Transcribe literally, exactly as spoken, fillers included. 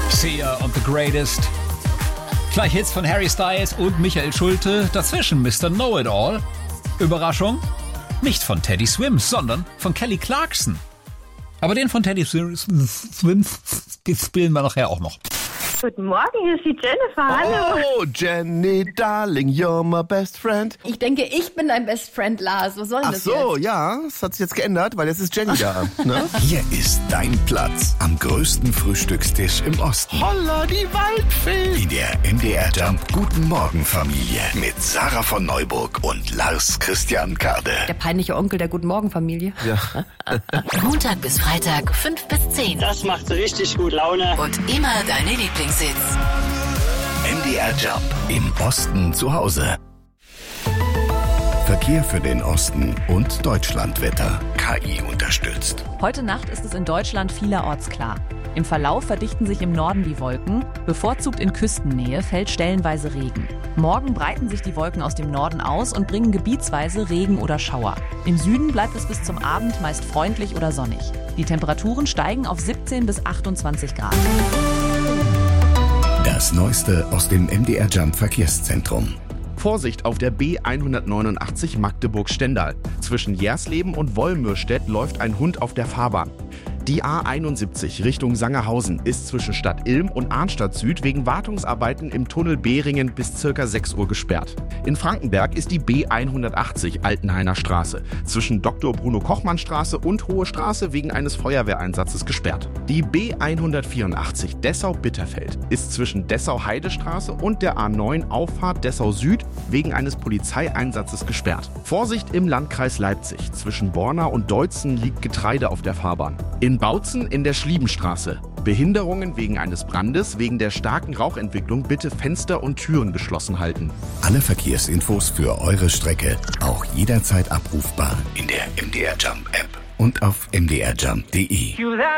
Sia und The Greatest. Gleich Hits von Harry Styles und Michael Schulte. Dazwischen Mister Know-It-All. Überraschung? Nicht von Teddy Swims, sondern von Kelly Clarkson. Aber den von Teddy Swims spielen wir nachher auch noch. Guten Morgen, hier ist die Jennifer. Hallo. Oh, Jenny, darling, you're my best friend. Ich denke, ich bin dein Best Friend, Lars. Was soll denn Ach das so, jetzt? ja, das hat sich jetzt geändert, weil jetzt ist Jenny da. Ne? Hier ist dein Platz am größten Frühstückstisch im Osten. Holla, die Waldfee. In der M D R Jump Guten Morgen Familie mit Sarah von Neuburg und Lars Christian Kade. Der peinliche Onkel der Guten Morgen Familie. Ja. Montag bis Freitag, fünf bis zehn. Das macht richtig gut Laune. Und immer deine Lieblingshits. M D R Jump im Osten zu Hause. Verkehr für den Osten und Deutschlandwetter. K I unterstützt. Heute Nacht ist es in Deutschland vielerorts klar. Im Verlauf verdichten sich im Norden die Wolken. Bevorzugt in Küstennähe fällt stellenweise Regen. Morgen breiten sich die Wolken aus dem Norden aus und bringen gebietsweise Regen oder Schauer. Im Süden bleibt es bis zum Abend meist freundlich oder sonnig. Die Temperaturen steigen auf siebzehn bis achtundzwanzig Grad. Das Neueste aus dem M D R Jump Verkehrszentrum. Vorsicht auf der B hundertneunundachtzig Magdeburg-Stendal. Zwischen Jersleben und Wollmürstedt läuft ein Hund auf der Fahrbahn. Die A einundsiebzig Richtung Sangerhausen ist zwischen Stadt Ilm und Arnstadt Süd wegen Wartungsarbeiten im Tunnel Behringen bis ca. sechs Uhr gesperrt. In Frankenberg ist die B hundertachtzig Altenhainer Straße zwischen Doktor Bruno Kochmann Straße und Hohe Straße wegen eines Feuerwehreinsatzes gesperrt. Die B hundertvierundachtzig Dessau-Bitterfeld ist zwischen Dessau-Heidestraße und der A neun Auffahrt Dessau Süd wegen eines Polizeieinsatzes gesperrt. Vorsicht im Landkreis Leipzig. Zwischen Borna und Deutzen liegt Getreide auf der Fahrbahn. In Bautzen in der Schliebenstraße. Behinderungen wegen eines Brandes, wegen der starken Rauchentwicklung bitte Fenster und Türen geschlossen halten. Alle Verkehrsinfos für eure Strecke auch jederzeit abrufbar in der M D R Jump App und auf m d r jump punkt d e.